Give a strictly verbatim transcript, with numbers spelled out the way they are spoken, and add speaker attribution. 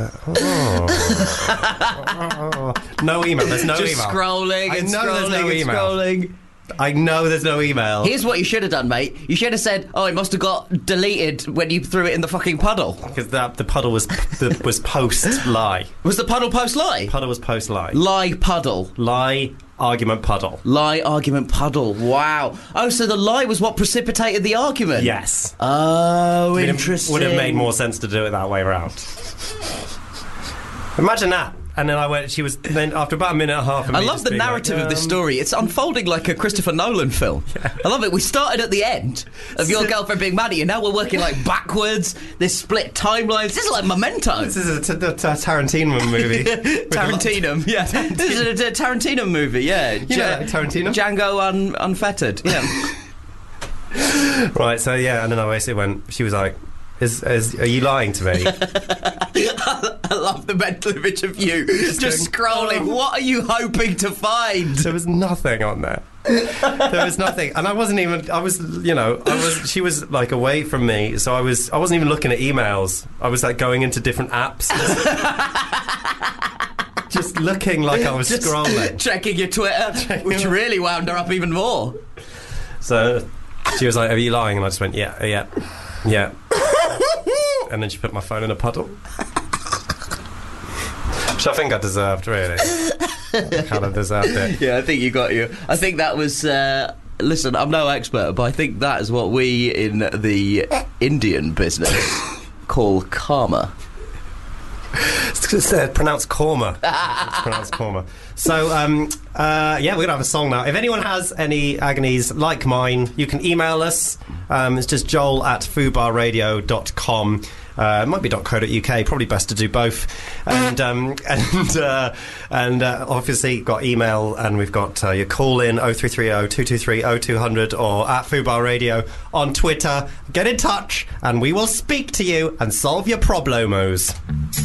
Speaker 1: Uh, oh. oh. No email. There's no
Speaker 2: Just
Speaker 1: email.
Speaker 2: scrolling
Speaker 1: I
Speaker 2: and
Speaker 1: know
Speaker 2: scrolling
Speaker 1: there's no
Speaker 2: and
Speaker 1: email.
Speaker 2: scrolling.
Speaker 1: I know there's no email.
Speaker 2: Here's what you should have done, mate. You should have said, "Oh, it must have got deleted when you threw it in the fucking puddle."
Speaker 1: Because that the puddle was the, was post lie.
Speaker 2: Was the puddle post lie?
Speaker 1: Puddle was post lie.
Speaker 2: Lie puddle.
Speaker 1: Lie argument puddle.
Speaker 2: Lie argument puddle. Wow. Oh, so the lie was what precipitated the argument.
Speaker 1: Yes.
Speaker 2: Oh,
Speaker 1: I mean,
Speaker 2: interesting.
Speaker 1: It would have made more sense to do it that way around. Imagine that. And then I went. She was. Then after about a minute and a half. Of
Speaker 2: I
Speaker 1: me
Speaker 2: love
Speaker 1: just
Speaker 2: the
Speaker 1: being
Speaker 2: narrative
Speaker 1: like,
Speaker 2: of this
Speaker 1: um,
Speaker 2: story. It's unfolding like a Christopher Nolan film. Yeah. I love it. We started at the end of your girlfriend being mad at you. Now we're working like backwards. This split timelines. This is like Memento.
Speaker 1: This is a, t- t- t- Tarantino movie.
Speaker 2: Tarantino. Yeah. This is a, a Tarantino movie. Yeah.
Speaker 1: You know that, Tarantino?
Speaker 2: Django un- Unfettered. Yeah.
Speaker 1: Right. So yeah, and then I basically went. She was like, "Is, is are you lying to me?"
Speaker 2: I love the mental image of you just, just scrolling. Oh. What are you hoping to find?
Speaker 1: There was nothing on there. There was nothing, and I wasn't even. I was, you know, I was. She was like away from me, so I was. I wasn't even looking at emails. I was like going into different apps, just, just looking like I was just scrolling,
Speaker 2: checking your Twitter, checking which really wound her up even more.
Speaker 1: So she was like, "Are you lying?" And I just went, "Yeah, yeah, yeah." And then she put my phone in a puddle. Which I think I deserved, really. I kind of deserved it.
Speaker 2: Yeah, I think you got you. I think that was... Uh, listen, I'm no expert, but I think that is what we in the Indian business call karma.
Speaker 1: It's uh, pronounced korma. It's pronounced korma. So, um, uh, yeah, we're going to have a song now. If anyone has any agonies like mine, you can email us. Um, it's just joel at fubarradio dot com. Uh, it might be .co.uk, probably best to do both. And um, and uh, and uh, obviously got email, and we've got uh, your call in oh three three oh, two two three, oh two hundred or at Fubar Radio on Twitter. Get in touch and we will speak to you and solve your problemos.